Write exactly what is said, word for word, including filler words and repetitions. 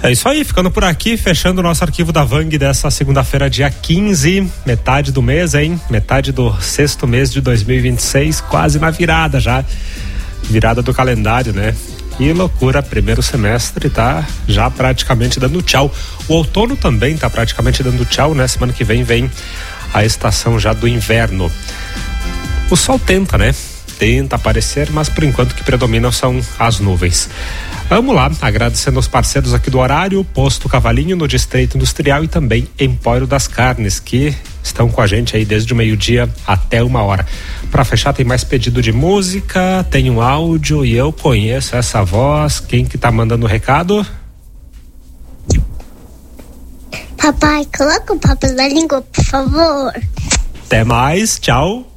É isso aí, ficando por aqui, fechando o nosso arquivo da Vang dessa segunda-feira, dia quinze, metade do mês, hein? Metade do sexto mês de dois mil e vinte e seis, quase na virada já. Virada do calendário, né? Que loucura, primeiro semestre tá já praticamente dando tchau. O outono também tá praticamente dando tchau, né? Semana que vem vem a estação já do inverno. O sol tenta, né? Tenta aparecer, mas por enquanto o que predomina são as nuvens. Vamos lá, agradecendo aos parceiros aqui do horário, Posto Cavalinho no Distrito Industrial e também Empório das Carnes, que estão com a gente aí desde o meio-dia até uma hora. Para fechar, tem mais pedido de música, tem um áudio e eu conheço essa voz. Quem que tá mandando o recado? Papai, coloca o papel na língua, por favor. Até mais, tchau.